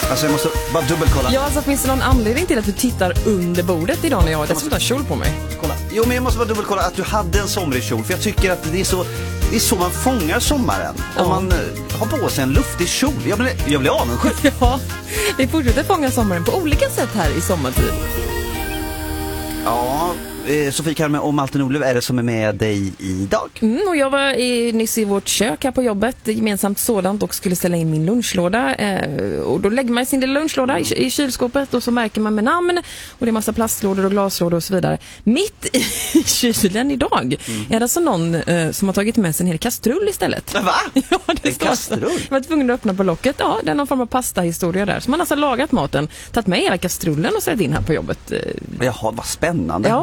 Alltså jag måste bara dubbelkolla. Ja, alltså finns det någon anledning till att du tittar under bordet idag när jag har dessutom kjol på mig? Kolla. Jo, men jag måste bara dubbelkolla att du hade en somrig kjol. För jag tycker att det är så man fångar sommaren. Ja. Om man har på sig en luftig kjol. Jag blir avundsjuk. Ja, vi fortsätter fånga sommaren på olika sätt här i sommartid. Ja, Sofie Kalme och Malte Nordlöf är det som är med dig idag. Och jag var nyss i vårt kök här på jobbet, gemensamt sådant, och skulle ställa in min lunchlåda. Och då lägger man sin lilla lunchlåda i kylskåpet och så märker man med namn och det är massa plastlådor och glaslådor och så vidare. Mitt i kylen idag är det alltså någon som har tagit med sig en hel kastrull istället. Va? Ja, det En står kastrull? så. Jag var tvungen att öppna på locket. Ja, det är någon form av pastahistoria där. Så man har alltså lagat maten, tagit med hela kastrullen och sett in här på jobbet. Jaha, vad spännande. Ja.